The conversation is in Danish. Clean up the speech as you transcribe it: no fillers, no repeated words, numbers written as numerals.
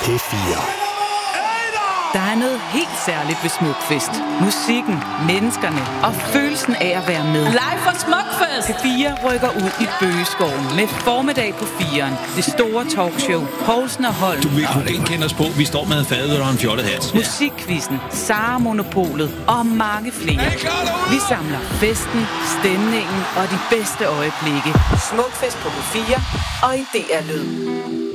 P4. Der er noget helt særligt ved Smukfest. Musikken, menneskerne og følelsen af at være med. Live fra Smukfest! P4 rykker ud i Bøgeskoven med formiddag på 4'eren. Det store talkshow, Poulsen og Holm. Du vil kunne ikke kende os på. Vi står med fadet og en fjollet hat. Musikquizzen, Sara Monopolet og mange flere. Vi samler festen, stemningen og de bedste øjeblikke. Smukfest på P4 og i DR Lyd.